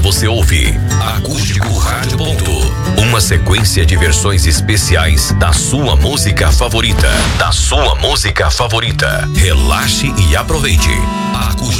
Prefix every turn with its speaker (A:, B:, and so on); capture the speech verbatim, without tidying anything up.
A: você ouve Acústico Rádio Ponto, uma sequência de versões especiais da sua música favorita, da sua música favorita. Relaxe e aproveite.